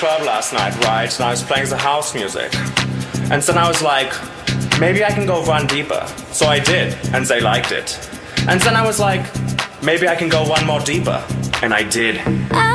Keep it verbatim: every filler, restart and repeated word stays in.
club last night, right? And I was playing the house music. And then I was like, maybe I can go one deeper. So I did, and they liked it. And then I was like, maybe I can go one more deeper. And I did.